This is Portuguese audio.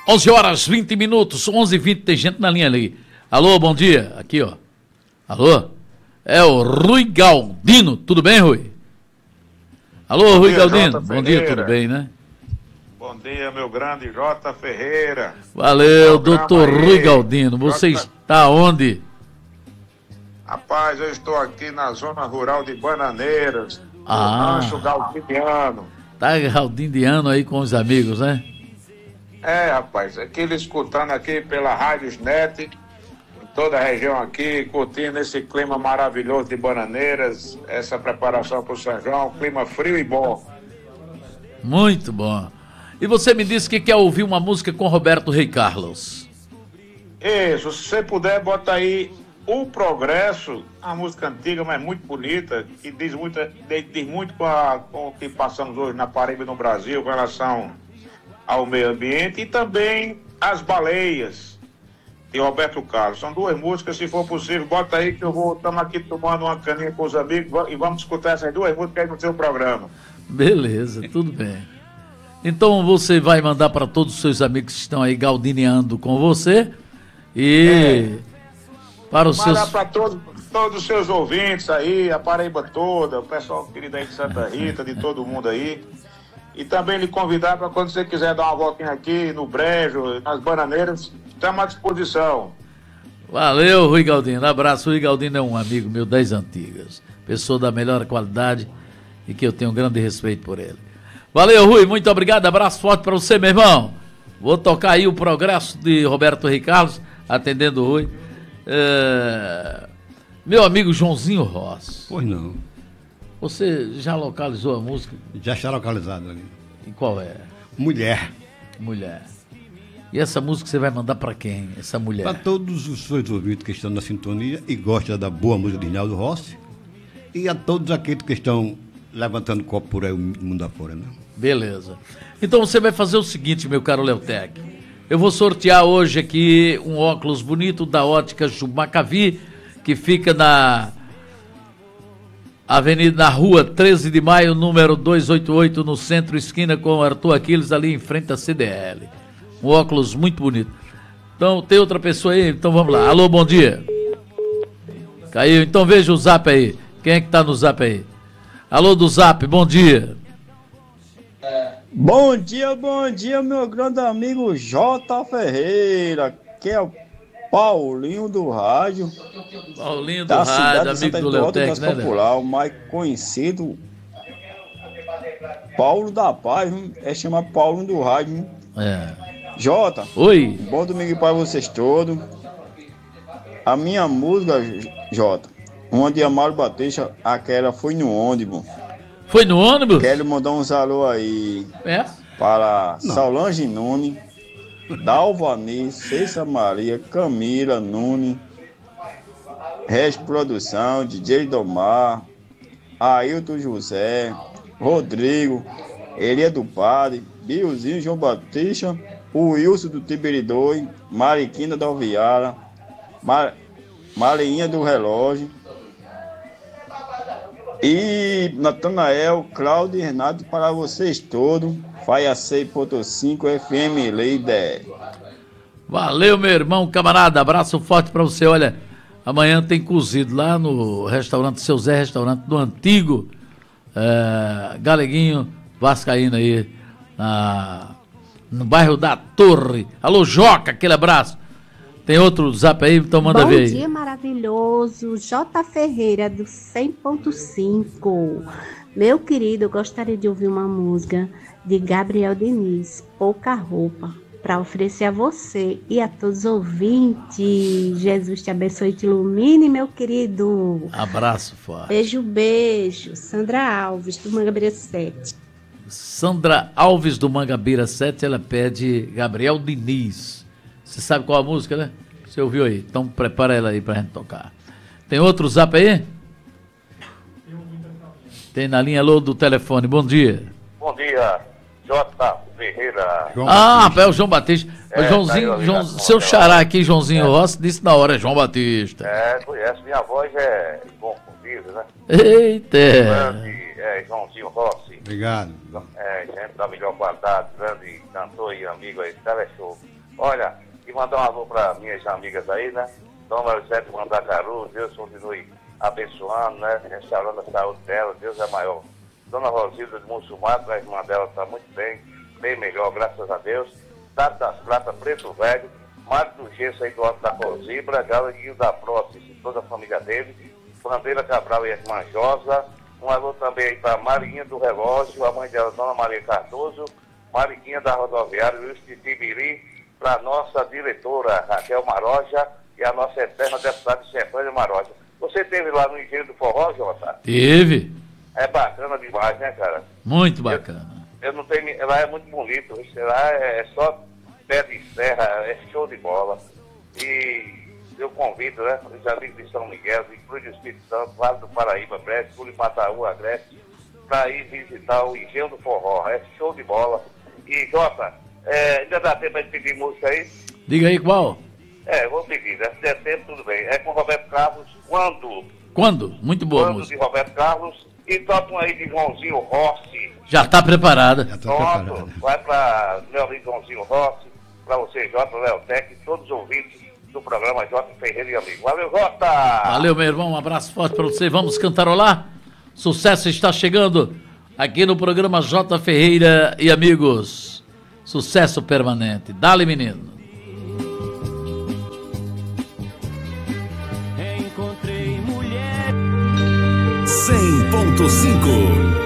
11 horas 20 minutos, 11h20, tem gente na linha ali. Alô, bom dia. Aqui, ó. Alô? É o Rui Galdino. Tudo bem, Rui? Alô, Rui Galdino. Bom dia, tudo bem, né? Bom dia, meu grande J. Ferreira. Valeu, doutor Rui Galdino. Você está onde? Rapaz, eu estou aqui na zona rural de Bananeiras, no Rancho Galdiniano. Tá galdiniano aí com os amigos, né? É, rapaz, aquele escutando aqui pela Rádios Net, em toda a região aqui, curtindo esse clima maravilhoso de Bananeiras, essa preparação para o São João, clima frio e bom. Muito bom. E você me disse que quer ouvir uma música com Roberto Rei Carlos. Isso, se você puder, bota aí O Progresso, uma música antiga, mas muito bonita, que diz muito com o que passamos hoje na Paraíba e no Brasil, com relação ao meio ambiente, e também As Baleias, de Roberto Carlos. São duas músicas, se for possível, bota aí que estamos aqui tomando uma caninha com os amigos e vamos escutar essas duas músicas aí no seu programa. Beleza, tudo bem. Então você vai mandar para todos os seus amigos que estão aí galdiniando com você e para os seus... Mandar para todos os seus ouvintes aí, a Paraíba toda, o pessoal querido aí de Santa Rita, de todo mundo aí. E também lhe convidar para quando você quiser dar uma voltinha aqui no Brejo, nas Bananeiras, estamos à disposição. Valeu, Rui Galdino. Abraço. Rui Galdino é um amigo meu das antigas. Pessoa da melhor qualidade e que eu tenho um grande respeito por ele. Valeu, Rui. Muito obrigado. Abraço forte para você, meu irmão. Vou tocar aí o Progresso de Roberto Rei Carlos, atendendo o Rui. Meu amigo Joãozinho Rossi. Pois não. Você já localizou a música? Já está localizado ali. E qual é? Mulher. Mulher. E essa música você vai mandar para quem? Essa mulher? Para todos os seus ouvintes que estão na sintonia e gostam da boa música de Rinaldo Rossi. E a todos aqueles que estão levantando copo por aí o mundo afora, né? Beleza. Então você vai fazer o seguinte, meu caro Leotec. Eu vou sortear hoje aqui um óculos bonito da Ótica Jumacavi, que fica na Rua 13 de Maio, número 288, no centro, esquina com Arthur Aquiles, ali em frente à CDL. Um óculos muito bonito. Então, tem outra pessoa aí? Então vamos lá. Alô, bom dia. Caiu. Então veja o zap aí. Quem é que tá no zap aí? Alô do zap, bom dia. Bom dia, meu grande amigo J. Ferreira, que é o Paulinho do Rádio. Paulinho do Rádio, amigo do Leotec, né, Popular, o mais conhecido Paulo da Paz, é chamado Paulinho do Rádio. Jota, oi. Bom domingo para vocês todos. A minha música, Jota, uma de Amaro Batista, aquela foi no ônibus. Foi no ônibus? Quero mandar uns alô aí para Solange Nunes, Dalvani, Cessa Maria, Camila Nunes, Regis Produção, DJ Domar, Ailton José, Rodrigo, Elia do Padre, Biozinho João Batista, o Wilson do Tiberidoi, Mariquina da Alviara, Mareinha do Relógio e Natanael, Cláudio e Renato para vocês todos. Faia 6.5 FM Líder. Valeu, meu irmão, camarada. Abraço forte para você. Olha, amanhã tem cozido lá no restaurante Seu Zé, restaurante do antigo Galeguinho Vascaíno aí, no bairro da Torre. Alô, Joca, aquele abraço. Tem outro zap aí, então manda ver aí. Bom dia, maravilhoso. J. Ferreira, do 100.5. Meu querido, eu gostaria de ouvir uma música de Gabriel Diniz, Pouca Roupa, para oferecer a você e a todos os ouvintes. Jesus te abençoe e te ilumine, meu querido. Abraço forte. Beijo. Sandra Alves, do Mangabeira 7. Sandra Alves, do Mangabeira 7, ela pede Gabriel Diniz. Você sabe qual a música, né? Você ouviu aí? Então prepara ela aí pra gente tocar. Tem outro zap aí? Tem na linha alô do telefone. Bom dia. Bom dia, J. Ferreira. É o João Batista. Joãozinho, seu xará aqui, Joãozinho Rossi, disse na hora, João Batista. Conhece. Minha voz é bom convívio, né? Eita. Grande, Joãozinho Rossi. Obrigado. Gente da melhor qualidade, grande cantor e amigo aí, teleshow. Olha, e mandar um alô para minhas amigas aí, né? Dona Eusébio Mandacaru, Deus continue abençoando, né? Restaurando a saúde dela, Deus é maior. Dona Rosilda de Mussumato, a irmã dela está muito bem melhor, graças a Deus. Tato das Pratas, Preto Velho, Mário do Gesso aí do Alto da Cozibra, Galeguinho da Prótese, toda a família dele, Bandeira Cabral e a irmã Josa. Um alô também aí para Marinha do Relógio, a mãe dela, Dona Maria Cardoso, Mariquinha da Rodoviária, Luiz de Tibiri, para nossa diretora Raquel Maroja e a nossa eterna deputada Stefânia Maroja. Você esteve lá no Engenho do Forró, Jota? Teve. É bacana demais, né, cara? Muito bacana. Eu não tenho, lá é muito bonito, lá é só pé de serra, é show de bola. E eu convido, né, os amigos de São Miguel, de Cruz do Espírito Santo, Vale do Paraíba, Brete, Culimataú, Agreste, para ir visitar o Engenho do Forró. É show de bola. E, Jota, ainda dá tempo de pedir música aí? Diga aí qual? Vou pedir, né? Se der tempo, tudo bem. É com Roberto Carlos, Quando? Quando? Muito boa Quando, música. de Roberto Carlos. E tocam aí de Joãozinho Rossi. Já está preparada. Pronto, vai para meu amigo Joãozinho Rossi, para você, Jota, Leotec, todos os ouvintes do programa Jota Ferreira e Amigo. Valeu, Jota! Valeu, meu irmão, um abraço forte para você. Vamos cantarolar? Sucesso está chegando aqui no programa Jota Ferreira e Amigos. Sucesso permanente. Dale, menino. Encontrei mulher 100.5